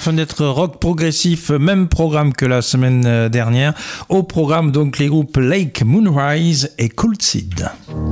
fenêtre rock progressif, même programme que la semaine dernière. Au programme donc les groupes Lake Moonrise et Cold Seed.